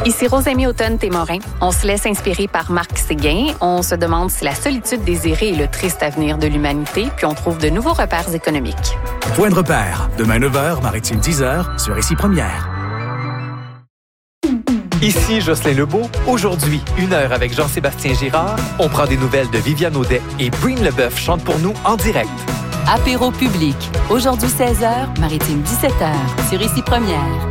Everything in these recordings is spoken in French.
Ici Rosemie Automne-Témorin. On se laisse inspirer par Marc Séguin. On se demande si la solitude désirée est le triste avenir de l'humanité, puis on trouve de nouveaux repères économiques. Point de repère, demain 9h, Maritime 10h, sur Ici Première. Ici Jocelyn Lebeau. Aujourd'hui, 1 heure avec Jean-Sébastien Girard. On prend des nouvelles de Viviane Audet et Breen Leboeuf chante pour nous en direct. Apéro public. Aujourd'hui 16h, Maritime 17h, sur Ici Première.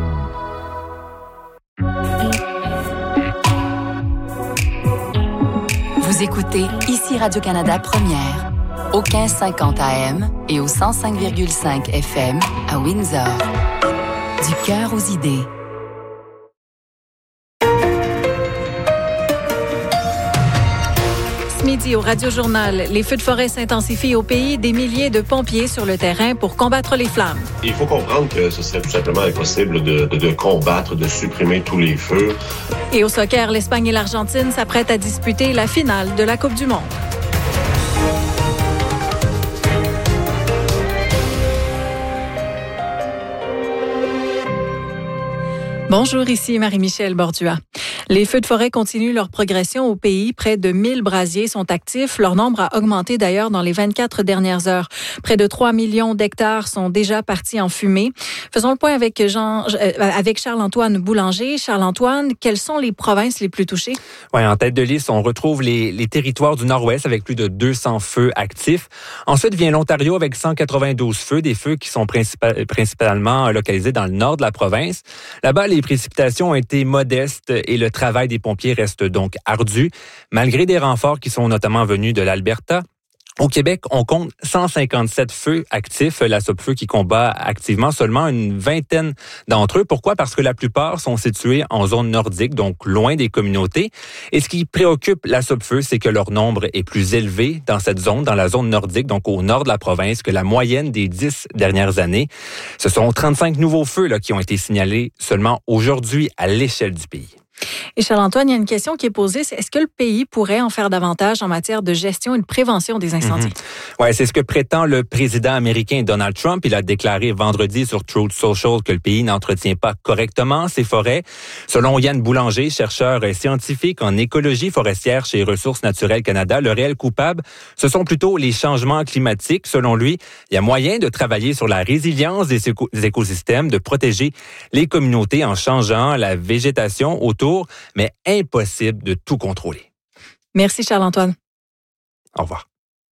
Vous écoutez Ici Radio-Canada Première, au 1550 AM et au 105,5 FM à Windsor. Du cœur aux idées. Midi au Radio-Journal, les feux de forêt s'intensifient au pays, des milliers de pompiers sur le terrain pour combattre les flammes. Il faut comprendre que ce serait tout simplement impossible de combattre, de supprimer tous les feux. Et au soccer, l'Espagne et l'Argentine s'apprêtent à disputer la finale de la Coupe du Monde. Bonjour, ici Marie-Michel Bordua. Les feux de forêt continuent leur progression au pays. Près de 1000 brasiers sont actifs. Leur nombre a augmenté d'ailleurs dans les 24 dernières heures. Près de 3 millions d'hectares sont déjà partis en fumée. Faisons le point avec Charles-Antoine Boulanger. Charles-Antoine, quelles sont les provinces les plus touchées? Oui, en tête de liste, on retrouve les territoires du Nord-Ouest avec plus de 200 feux actifs. Ensuite vient l'Ontario avec 192 feux, des feux qui sont principalement localisés dans le nord de la province. Là-bas, les précipitations ont été modestes et le travail des pompiers reste donc ardu, malgré des renforts qui sont notamment venus de l'Alberta. Au Québec, on compte 157 feux actifs, la Sopfeu qui combat activement seulement une vingtaine d'entre eux. Pourquoi? Parce que la plupart sont situés en zone nordique, donc loin des communautés. Et ce qui préoccupe la Sopfeu, c'est que leur nombre est plus élevé dans cette zone, dans la zone nordique, donc au nord de la province, que la moyenne des 10 dernières années. Ce sont 35 nouveaux feux qui ont été signalés seulement aujourd'hui à l'échelle du pays. Et Charles-Antoine, il y a une question qui est posée, c'est est-ce que le pays pourrait en faire davantage en matière de gestion et de prévention des incendies? Oui, c'est ce que prétend le président américain Donald Trump. Il a déclaré vendredi sur Truth Social que le pays n'entretient pas correctement ses forêts. Selon Yann Boulanger, chercheur scientifique en écologie forestière chez Ressources naturelles Canada, le réel coupable, ce sont plutôt les changements climatiques. Selon lui, il y a moyen de travailler sur la résilience des écosystèmes, de protéger les communautés en changeant la végétation autour, mais impossible de tout contrôler. Merci Charles-Antoine. Au revoir.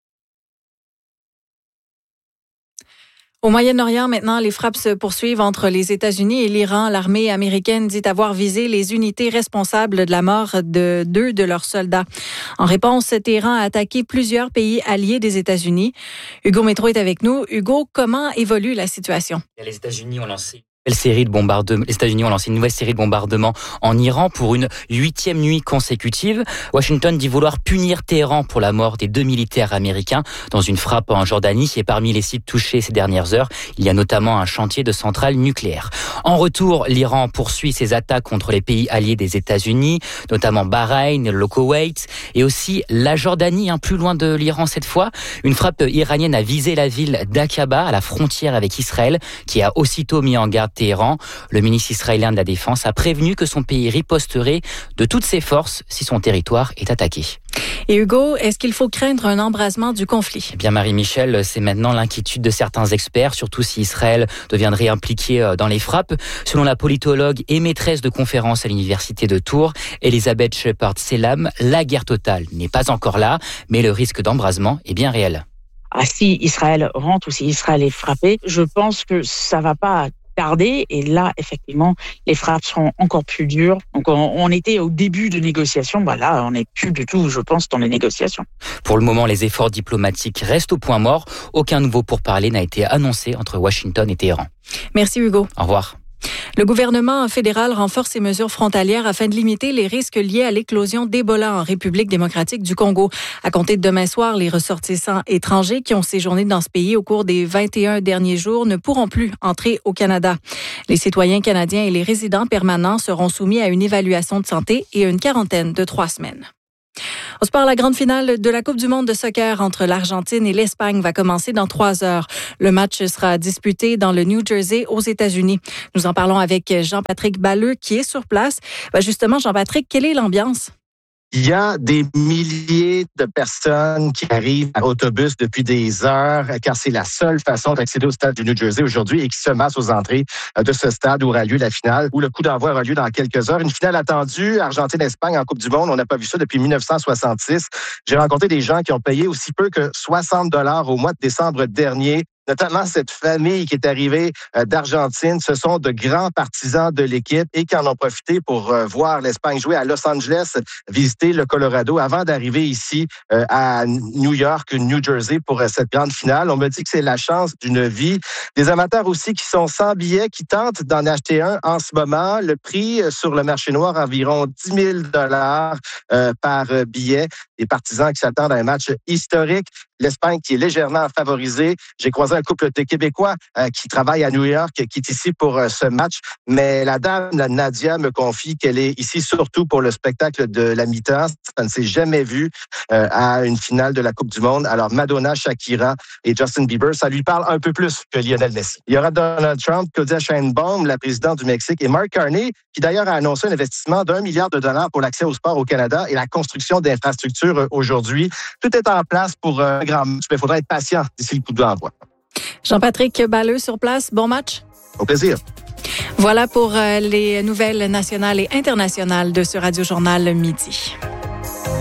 Au Moyen-Orient, maintenant, les frappes se poursuivent entre les États-Unis et l'Iran. L'armée américaine dit avoir visé les unités responsables de la mort de 2 de leurs soldats. En réponse, Téhéran a attaqué plusieurs pays alliés des États-Unis. Hugo Métro est avec nous. Hugo, comment évolue la situation? Les États-Unis ont lancé les États-Unis ont lancé une nouvelle série de bombardements en Iran pour une 8e nuit consécutive. Washington dit vouloir punir Téhéran pour la mort des 2 militaires américains dans une frappe en Jordanie. Et parmi les sites touchés ces dernières heures, il y a notamment un chantier de centrale nucléaire. En retour, l'Iran poursuit ses attaques contre les pays alliés des États-Unis, notamment Bahreïn, le Koweït et aussi la Jordanie, plus loin de l'Iran cette fois. Une frappe iranienne a visé la ville d'Aqaba, à la frontière avec Israël, qui a aussitôt mis en garde Téhéran. Le ministre israélien de la Défense a prévenu que son pays riposterait de toutes ses forces si son territoire est attaqué. Et Hugo, est-ce qu'il faut craindre un embrasement du conflit? Eh bien, Marie-Michel, c'est maintenant l'inquiétude de certains experts, surtout si Israël deviendrait impliqué dans les frappes. Selon la politologue et maîtresse de conférence à l'université de Tours, Elisabeth Shepard-Selam, la guerre totale n'est pas encore là, mais le risque d'embrasement est bien réel. Si Israël rentre ou si Israël est frappé, je pense que ça va pas tarder et là, effectivement, les frappes seront encore plus dures. Donc, on était au début de négociations. Là, on n'est plus du tout, je pense, dans les négociations. Pour le moment, les efforts diplomatiques restent au point mort. Aucun nouveau pourparler n'a été annoncé entre Washington et Téhéran. Merci Hugo. Au revoir. Le gouvernement fédéral renforce ses mesures frontalières afin de limiter les risques liés à l'éclosion d'Ebola en République démocratique du Congo. À compter de demain soir, les ressortissants étrangers qui ont séjourné dans ce pays au cours des 21 derniers jours ne pourront plus entrer au Canada. Les citoyens canadiens et les résidents permanents seront soumis à une évaluation de santé et à une quarantaine de 3 semaines. Au sport, la grande finale de la Coupe du monde de soccer entre l'Argentine et l'Espagne va commencer dans 3 heures. Le match sera disputé dans le New Jersey aux États-Unis. Nous en parlons avec Jean-Patrick Balleux qui est sur place. Justement, Jean-Patrick, quelle est l'ambiance? Il y a des milliers de personnes qui arrivent à l'autobus depuis des heures, car c'est la seule façon d'accéder au stade du New Jersey aujourd'hui et qui se massent aux entrées de ce stade où aura lieu la finale, où le coup d'envoi aura lieu dans quelques heures. Une finale attendue, Argentine-Espagne en Coupe du monde. On n'a pas vu ça depuis 1966. J'ai rencontré des gens qui ont payé aussi peu que 60 $ au mois de décembre dernier. Notamment cette famille qui est arrivée d'Argentine. Ce sont de grands partisans de l'équipe et qui en ont profité pour voir l'Espagne jouer à Los Angeles, visiter le Colorado avant d'arriver ici à New York, New Jersey pour cette grande finale. On me dit que c'est la chance d'une vie. Des amateurs aussi qui sont sans billets, qui tentent d'en acheter un en ce moment. Le prix sur le marché noir, environ 10 000 $ par billet. Des partisans qui s'attendent à un match historique. L'Espagne qui est légèrement favorisée. J'ai croisé un couple de Québécois qui travaillent à New York, qui est ici pour ce match. Mais la dame, Nadia, me confie qu'elle est ici surtout pour le spectacle de la mi-temps. Ça ne s'est jamais vu à une finale de la Coupe du monde. Alors Madonna, Shakira et Justin Bieber, ça lui parle un peu plus que Lionel Messi. Il y aura Donald Trump, Claudia Sheinbaum, la présidente du Mexique, et Mark Carney, qui d'ailleurs a annoncé un investissement d'1 milliard de dollars pour l'accès au sport au Canada et la construction d'infrastructures aujourd'hui. Tout est en place pour un grand match, mais il faudra être patient d'ici le coup d'envoi. Jean-Patrick Balleux sur place, bon match. Au plaisir. Voilà pour les nouvelles nationales et internationales de ce Radio Journal Midi.